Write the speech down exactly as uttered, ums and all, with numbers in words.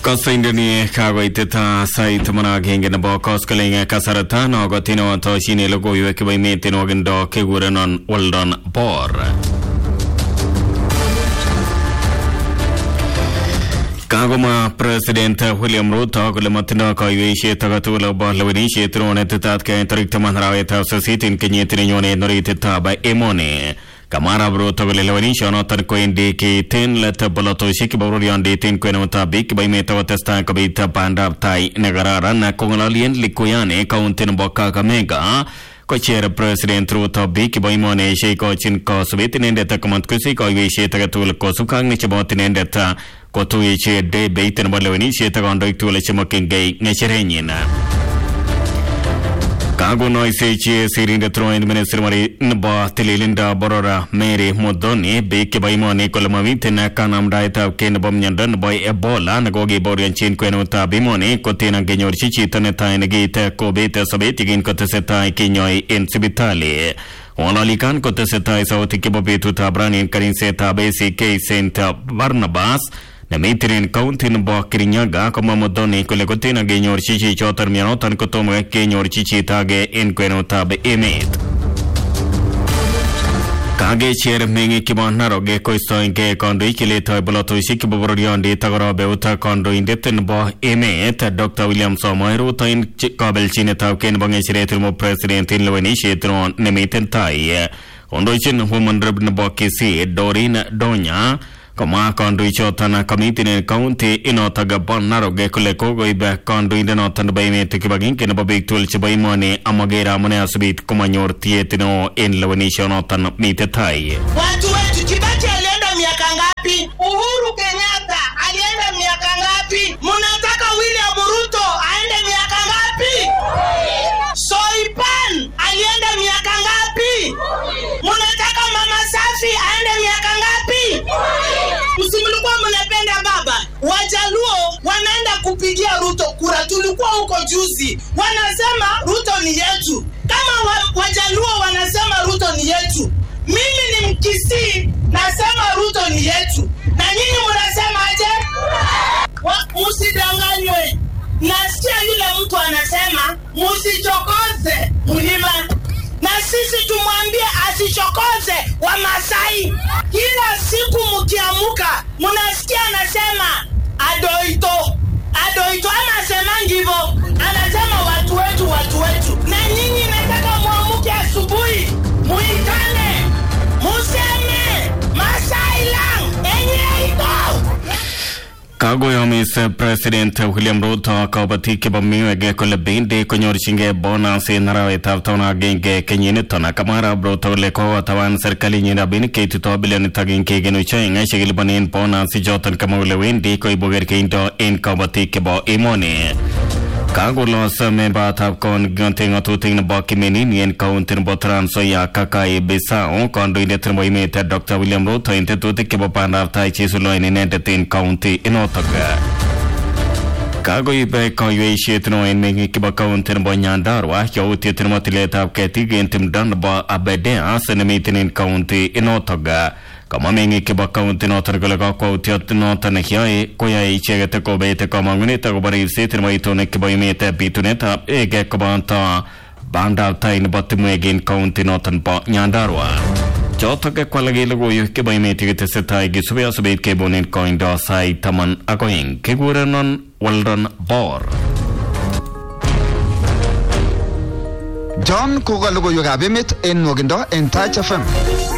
Kasindani kagoiteta sait mana genge na ba kaskalinga kasarata no gotino to shine logo yuke bai metino gendo kegurenon Weldon Bor. Kagoma President William Ruto gulamatino kaiweshe tagatula ba lawinishi trone tetat ka interikta manrawe ta sositin kenyetini nyone noriteta ba emone. Kamara bro togole lawinishi ono tan ko indiki ten let boloto shiki bawri ande ten ko nota big by meta watesta kabita panda tai nagarara na kongalien likuyane kauntin boka kamega ko chair President Ruto big by mone she ko chin ko subitin ende takamant kusi ko yeshe tagatul ko sukang ni chabotin ende ta ko tu yeshe de beitin balawinishi tagando itule chimokingai ngecherenyina Kago noise che sirinda troin minister mari nba telilinda borora Mary Modoni beke baimone kolomavite na kanam daita ken bomnyandan boy ebola nagogi borian chin kwenuta bimone kotina genyor chichi taneta negite kobete sabeti gin koteseta kinyoi in sibitali Olalikan koteseta sauti kibobetu tabrani karin seta besi ke Saint Barnabas na meitirin kauntin bo kirinyaga kama modoni kule kotina genyor chichi chotar mianotan kotoma genyor chichi tage en kweno tabe emet kage chair mengi kibana roge koisto inge kondo ikile toy boloto shiki boboriondi tagoro beuta kondo indeten bo emet Doctor William Samoei Ruto in kabel chine tawken bange shiretul mo president in lweni shetron nemiten tai ondo chin human rebn bo kisi Dorin Donya Kama kondo ichotana kamitine kaunti inotaga bonaroge kule kogo ibe kondo indenotan baimete kibagin kena babik tulche baimone amagera mone asubit kumanyor tietino in lawanisha notan mite tai. Watu wetu Kibaki alienda miaka ngapi? Uhuru Kenyatta alienda miaka ngapi? Munataka William Ruto aende miaka ngapi? Soipan alienda miaka ngapi? Munataka Mama Safi aende miaka ngapi? Msimulikuwa mnapenda baba. Wajaluo wanaenda kupigia Ruto kura. Tulikuwa huko juzi. Wanasema Ruto ni yetu. Kama wa, wajaluo wanasema Ruto ni yetu. Mimi ni Mkisii nasema Ruto ni yetu. Na nyinyi mnasema aje? Msidanganywe. Nasikia yule mtu anasema msichokoze mlima. Na sisi tumwambie asichokoze wa Masai. Kila siku mkiamuka mnasikia anasema adoito. Adoito anasema hivyo. Anasema watu wetu watu wetu. Na nyinyi nataka muamuke asubuhi. Muitane. Museme Masai lang. Enye ito. Kago yomis President William Ruto kabati kibamiwe ge kole bindi konyorishinge bona se narawe tavtona genge kenyine tona kamara Ruto le ko tawan serikali nyina bin ke to billion tagin ke genu chenga shigil banin bona si jotan kamule wendi ko iboger ke into en kabati kibo imone Kago los me batap kon gonting atuting na bakimini nien kauntin botran soya kakai besao kondo inetren boimete Doctor William Ruto inte tutik kibo panda tai chisulo inenetin county inotaga Kago ibe koywe shetno en mengi kibo kauntin bonyandarwa yauti etimotileta keti gentim dan ba abede asenemitin county inotaga Kama mengi kiba kaunti notan galaga kwa utiot notan hiyae koya ichegete ko bete kama ngunita ko bari sitin mo itone kiba imete bituneta ege kabanta banda tain batimegen kaunti notan pa nyandarwa Jota ke kwalagi logo yu kiba imete gete setai gisubya subit ke bonin koindo sai taman akoing kegurenon Weldon Bor John Koga logo yu gabimit en nogindo en Touch F M